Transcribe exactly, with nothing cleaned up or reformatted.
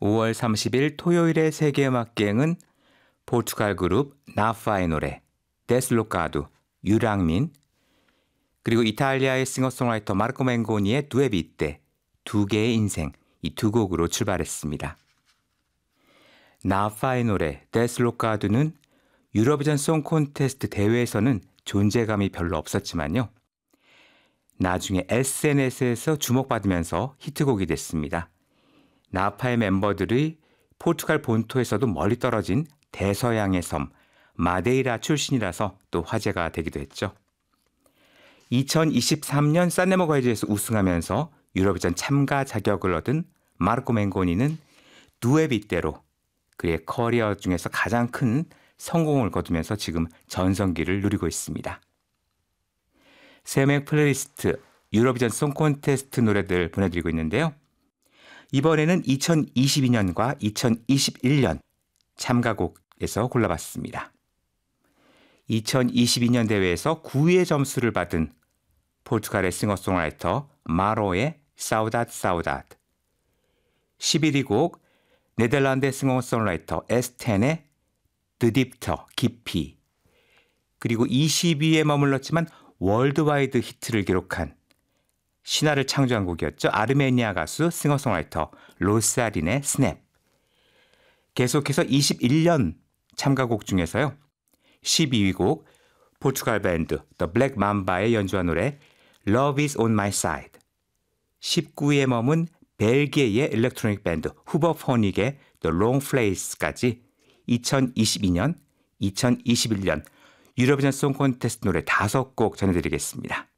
오월 삼십일 토요일의 세계음악기행은 포르투갈 그룹 나파의 노래 데슬로카두, 유랑민, 그리고 이탈리아의 싱어송라이터 마르코 맹고니의 두에 비떼, 두 개의 인생, 이 두 곡으로 출발했습니다. 나파의 노래 데슬로카두는 유로비전 송 콘테스트 대회에서는 존재감이 별로 없었지만요. 나중에 에스엔에스에서 주목받으면서 히트곡이 됐습니다. 나파의 멤버들이 포르투갈 본토에서도 멀리 떨어진 대서양의 섬 마데이라 출신이라서 또 화제가 되기도 했죠. 이천이십삼 년 산레모 과이즈에서 우승하면서 유로비전 참가 자격을 얻은 마르코 맹고니는 두에 비떼로 그의 커리어 중에서 가장 큰 성공을 거두면서 지금 전성기를 누리고 있습니다. 세맥 플레이리스트 유로비전 송 콘테스트 노래들 보내드리고 있는데요. 이번에는 이천이십이 년과 이천이십일 년 참가곡에서 골라봤습니다. 이천이십이 년 대회에서 구 위의 점수를 받은 포르투갈의 싱어송라이터 마로의 사우다드 사우다드, 십일 위 곡 네덜란드의 싱어송라이터 에스텐의 드딥터, 깊이, 그리고 이십 위에 머물렀지만 월드와이드 히트를 기록한 신화를 창조한 곡이었죠. 아르메니아 가수 싱어송라이터 로사린의 스냅. 계속해서 이십일 년 참가곡 중에서요. 십이 위 곡 포르투갈 밴드 The Black Mamba의 연주한 노래 Love is on my side. 십구 위에 머문 벨기에의 일렉트로닉 밴드 후버포닉의 The Long Place까지 이천이십이 년, 이천이십일 년 유로비전 송 콘테스트 노래 다섯 곡 전해드리겠습니다.